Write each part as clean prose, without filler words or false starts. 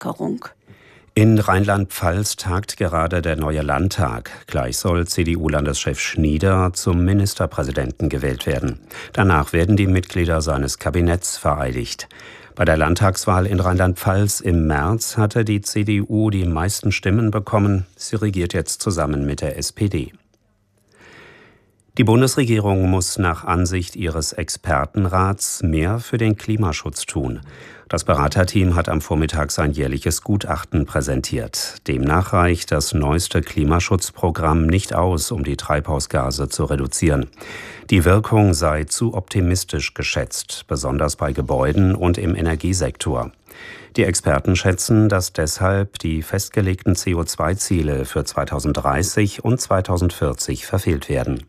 Bevölkerung. In Rheinland-Pfalz tagt gerade der neue Landtag. Gleich soll CDU-Landeschef Schnieder zum Ministerpräsidenten gewählt werden. Danach werden die Mitglieder seines Kabinetts vereidigt. Bei der Landtagswahl in Rheinland-Pfalz im März hatte die CDU die meisten Stimmen bekommen. Sie regiert jetzt zusammen mit der SPD. Die Bundesregierung muss nach Ansicht ihres Expertenrats mehr für den Klimaschutz tun. Das Beraterteam hat am Vormittag sein jährliches Gutachten präsentiert. Demnach reicht das neueste Klimaschutzprogramm nicht aus, um die Treibhausgase zu reduzieren. Die Wirkung sei zu optimistisch geschätzt, besonders bei Gebäuden und im Energiesektor. Die Experten schätzen, dass deshalb die festgelegten CO2-Ziele für 2030 und 2040 verfehlt werden.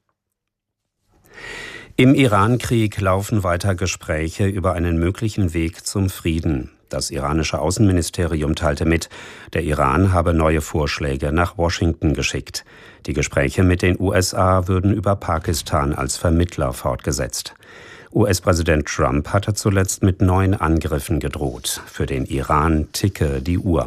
Im Iran-Krieg laufen weiter Gespräche über einen möglichen Weg zum Frieden. Das iranische Außenministerium teilte mit, der Iran habe neue Vorschläge nach Washington geschickt. Die Gespräche mit den USA würden über Pakistan als Vermittler fortgesetzt. US-Präsident Trump hatte zuletzt mit neuen Angriffen gedroht. Für den Iran ticke die Uhr.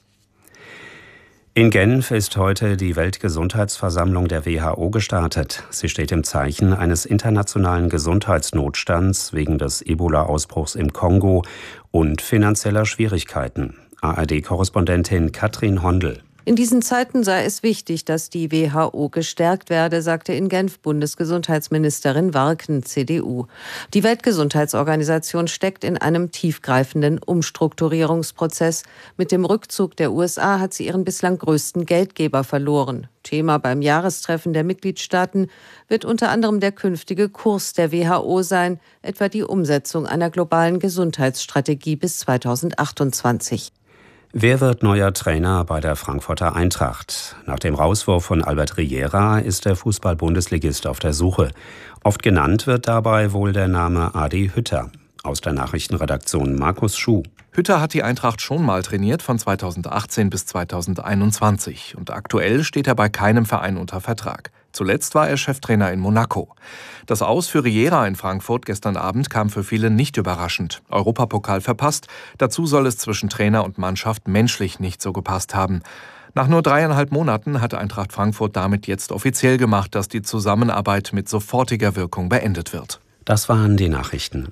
In Genf ist heute die Weltgesundheitsversammlung der WHO gestartet. Sie steht im Zeichen eines internationalen Gesundheitsnotstands wegen des Ebola-Ausbruchs im Kongo und finanzieller Schwierigkeiten. ARD-Korrespondentin Katrin Hondel. In diesen Zeiten sei es wichtig, dass die WHO gestärkt werde, sagte in Genf Bundesgesundheitsministerin Warken, CDU. Die Weltgesundheitsorganisation steckt in einem tiefgreifenden Umstrukturierungsprozess. Mit dem Rückzug der USA hat sie ihren bislang größten Geldgeber verloren. Thema beim Jahrestreffen der Mitgliedstaaten wird unter anderem der künftige Kurs der WHO sein, etwa die Umsetzung einer globalen Gesundheitsstrategie bis 2028. Wer wird neuer Trainer bei der Frankfurter Eintracht? Nach dem Rauswurf von Albert Riera ist der Fußball-Bundesligist auf der Suche. Oft genannt wird dabei wohl der Name Adi Hütter. Aus der Nachrichtenredaktion Markus Schuh. Hütter hat die Eintracht schon mal trainiert, von 2018 bis 2021. Und aktuell steht er bei keinem Verein unter Vertrag. Zuletzt war er Cheftrainer in Monaco. Das Aus für Riera in Frankfurt gestern Abend kam für viele nicht überraschend. Europapokal verpasst. Dazu soll es zwischen Trainer und Mannschaft menschlich nicht so gepasst haben. Nach nur 3,5 Monaten hat Eintracht Frankfurt damit jetzt offiziell gemacht, dass die Zusammenarbeit mit sofortiger Wirkung beendet wird. Das waren die Nachrichten.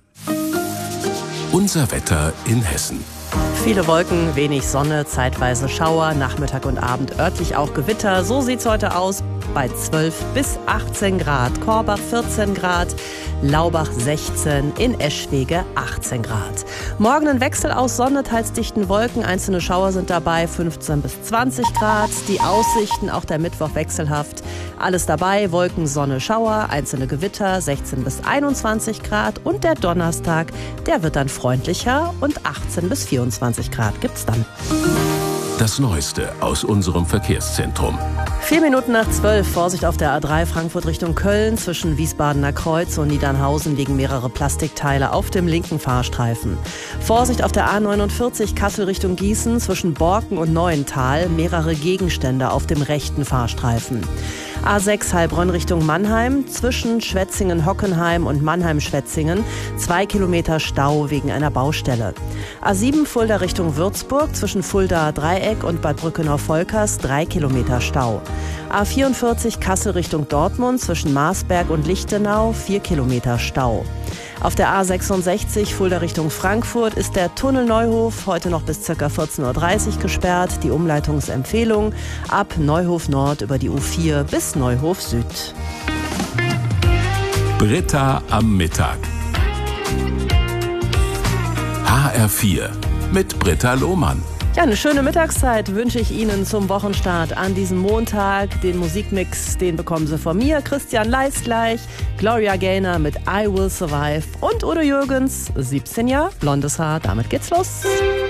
Unser Wetter in Hessen. Viele Wolken, wenig Sonne, zeitweise Schauer, Nachmittag und Abend örtlich auch Gewitter. So sieht's heute aus bei 12 bis 18 Grad. Korbach 14 Grad, Laubach 16, in Eschwege 18 Grad. Morgen ein Wechsel aus Sonne, teils dichten Wolken, einzelne Schauer sind dabei, 15 bis 20 Grad. Die Aussichten, auch der Mittwoch wechselhaft. Alles dabei, Wolken, Sonne, Schauer, einzelne Gewitter, 16 bis 21 Grad. Und der Donnerstag, der wird dann freundlicher und 18 bis 24 Grad gibt's dann. Das Neueste aus unserem Verkehrszentrum. 4 Minuten nach 12, Vorsicht auf der A3 Frankfurt Richtung Köln. Zwischen Wiesbadener Kreuz und Niedernhausen liegen mehrere Plastikteile auf dem linken Fahrstreifen. Vorsicht auf der A49 Kassel Richtung Gießen. Zwischen Borken und Neuental mehrere Gegenstände auf dem rechten Fahrstreifen. A6 Heilbronn Richtung Mannheim, zwischen Schwetzingen-Hockenheim und Mannheim-Schwetzingen 2 Kilometer Stau wegen einer Baustelle. A7 Fulda Richtung Würzburg, zwischen Fulda Dreieck und Bad Brückenau-Volkers 3 Kilometer Stau. A44 Kassel Richtung Dortmund, zwischen Marsberg und Lichtenau 4 Kilometer Stau. Auf der A66 Fulda Richtung Frankfurt ist der Tunnel Neuhof heute noch bis ca. 14:30 Uhr gesperrt. Die Umleitungsempfehlung ab Neuhof Nord über die U4 bis Neuhof Süd. Britta am Mittag. HR4 mit Britta Lohmann. Ja, eine schöne Mittagszeit wünsche ich Ihnen zum Wochenstart an diesem Montag. Den Musikmix, den bekommen Sie von mir, Christian Leist gleich, Gloria Gaynor mit I Will Survive und Udo Jürgens, 17 Jahre, blondes Haar, damit geht's los.